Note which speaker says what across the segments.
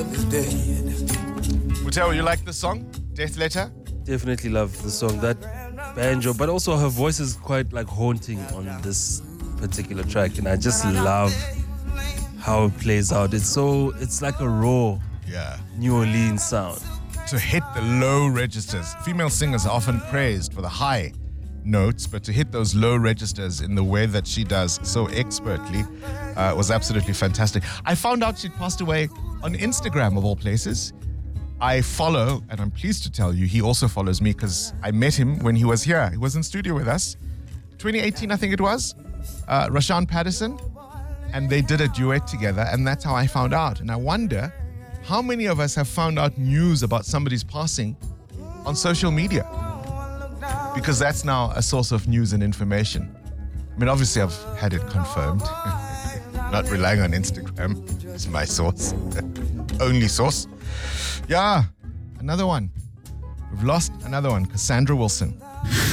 Speaker 1: Muteo, you like the song? Death Letter?
Speaker 2: Definitely love the song. That banjo, but also her voice is quite like haunting on this particular track, and I just love how it plays out. It's like a raw New Orleans sound.
Speaker 1: To hit the low registers. Female singers are often praised for the high notes, but to hit those low registers in the way that she does so expertly was absolutely fantastic. I found out she'd passed away on Instagram, of all places. I follow, and I'm pleased to tell you, he also follows me because I met him when he was here. He was in studio with us. 2018, I think it was. Rashawn Patterson. And they did a duet together, and that's how I found out. And I wonder how many of us have found out news about somebody's passing on social media, because that's now a source of news and information. I mean, obviously, I've had it confirmed. Not relying on Instagram. It's my source. Only source. Yeah, another one. We've lost another one, Cassandra Wilson.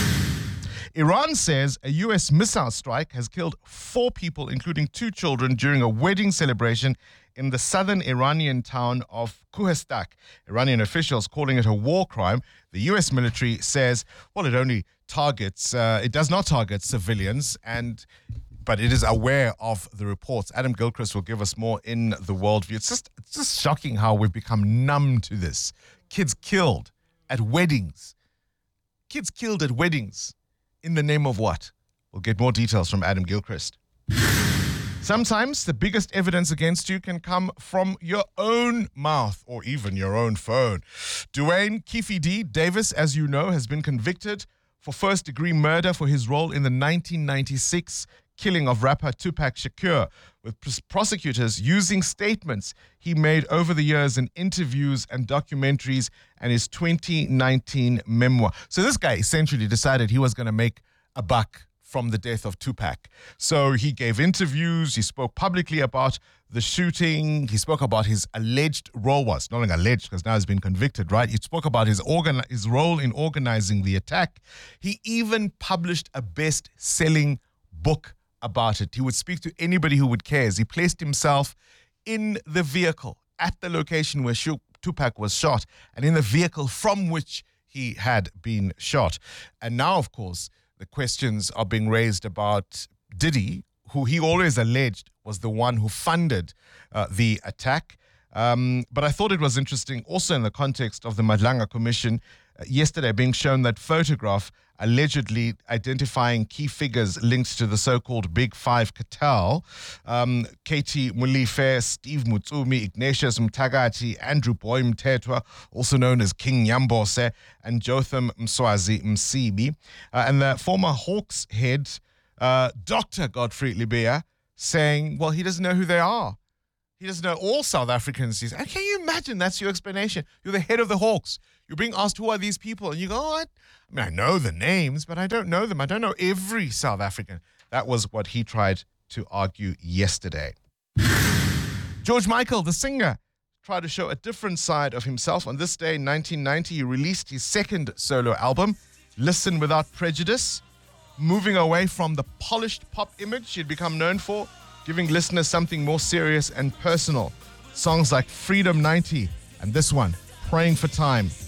Speaker 1: Iran says a U.S. missile strike has killed 4 people, including 2 children, during a wedding celebration in the southern Iranian town of Khuzestan. Iranian officials calling it a war crime. The U.S. military says, well, it does not target civilians, but it is aware of the reports. Adam Gilchrist will give us more in the worldview. It's just shocking how we've become numb to this. Kids killed at weddings. Kids killed at weddings. In the name of what? We'll get more details from Adam Gilchrist. Sometimes the biggest evidence against you can come from your own mouth or even your own phone. Dwayne Keefe D. Davis, as you know, has been convicted for first-degree murder for his role in the 1996 killing of rapper Tupac Shakur, with prosecutors using statements he made over the years in interviews and documentaries and his 2019 memoir. So this guy essentially decided he was going to make a buck from the death of Tupac. So he gave interviews, he spoke publicly about the shooting, he spoke about his alleged role, was not only alleged because now he's been convicted, right? He spoke about his role in organizing the attack. He even published a best-selling book about it. He would speak to anybody who would care. He placed himself in the vehicle at the location where Tupac was shot and in the vehicle from which he had been shot. And now, of course, the questions are being raised about Diddy, who he always alleged was the one who funded the attack. But I thought it was interesting also in the context of the Madlanga Commission yesterday being shown that photograph allegedly identifying key figures linked to the so-called Big Five cartel. Katie Mulife, Steve Mutsumi, Ignatius Mtagati, Andrew Boy Mtetwa, also known as King Nyambose, and Jotham Mswazi Msibi. And the former Hawks head, Dr. Godfrey Libya, saying, well, he doesn't know who they are. He doesn't know all South Africans. And can you imagine that's your explanation? You're the head of the Hawks. You're being asked, who are these people? And you go, I mean, I know the names, but I don't know them. I don't know every South African. That was what he tried to argue yesterday. George Michael, the singer, tried to show a different side of himself. On this day in 1990, he released his second solo album, Listen Without Prejudice, moving away from the polished pop image he'd become known for, giving listeners something more serious and personal. Songs like Freedom 90 and this one, Praying for Time.